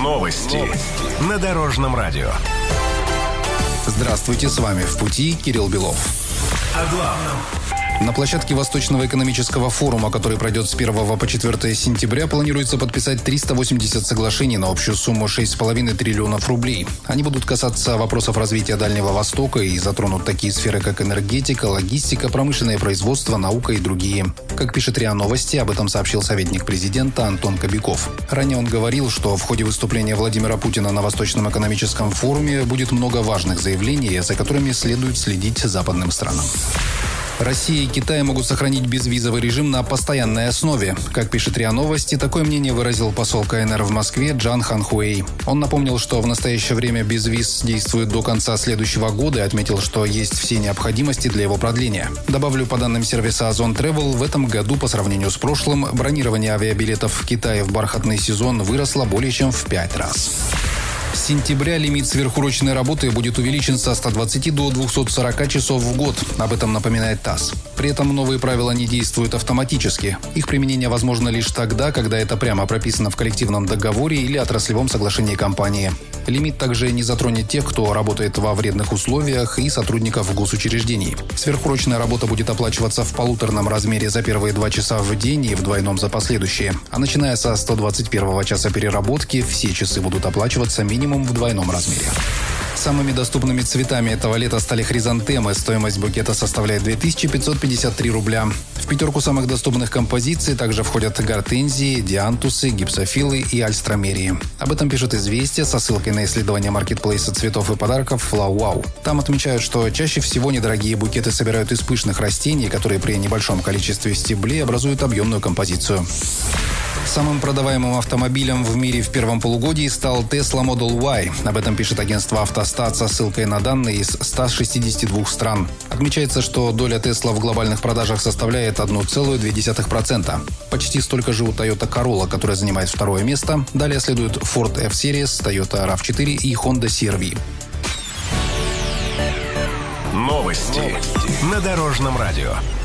Новости на Дорожном радио. Здравствуйте, с вами «В пути» Кирилл Белов. О главном. На площадке Восточного экономического форума, который пройдет с 1 по 4 сентября, планируется подписать 380 соглашений на общую сумму 6,5 триллионов рублей. Они будут касаться вопросов развития Дальнего Востока и затронут такие сферы, как энергетика, логистика, промышленное производство, наука и другие. Как пишет РИА Новости, об этом сообщил советник президента Антон Кобяков. Ранее он говорил, что в ходе выступления Владимира Путина на Восточном экономическом форуме будет много важных заявлений, за которыми следует следить западным странам. Россия и Китай могут сохранить безвизовый режим на постоянной основе. Как пишет РИА Новости, такое мнение выразил посол КНР в Москве Джан Ханхуэй. Он напомнил, что в настоящее время безвиз действует до конца следующего года и отметил, что есть все необходимости для его продления. Добавлю, по данным сервиса Озон Travel, в этом году по сравнению с прошлым бронирование авиабилетов в Китае в бархатный сезон выросло более чем в 5 раз. С сентября лимит сверхурочной работы будет увеличен со 120 до 240 часов в год. Об этом напоминает ТАСС. При этом новые правила не действуют автоматически. Их применение возможно лишь тогда, когда это прямо прописано в коллективном договоре или отраслевом соглашении компании. Лимит также не затронет тех, кто работает во вредных условиях, и сотрудников госучреждений. Сверхурочная работа будет оплачиваться в полуторном размере за первые 2 часа в день и в двойном за последующие. А начиная со 121 часа переработки, все часы будут оплачиваться минимум в двойном размере. Самыми доступными цветами этого лета стали хризантемы. Стоимость букета составляет 2553 рубля. В пятерку самых доступных композиций также входят гортензии, диантусы, гипсофилы и альстромерии. Об этом пишет «Известия» со ссылкой на исследование маркетплейса цветов и подарков FlowWow. Там отмечают, что чаще всего недорогие букеты собирают из пышных растений, которые при небольшом количестве стеблей образуют объемную композицию. Самым продаваемым автомобилем в мире в первом полугодии стал Tesla Model Y. Об этом пишет агентство «Автостат» со ссылкой на данные из 162 стран. Отмечается, что доля Tesla в глобальных продажах составляет 1,2%. Почти столько же у Toyota Corolla, которая занимает второе место. Далее следуют Ford F-Series, Toyota RAV4 и Honda CR-V. Новости на Дорожном радио.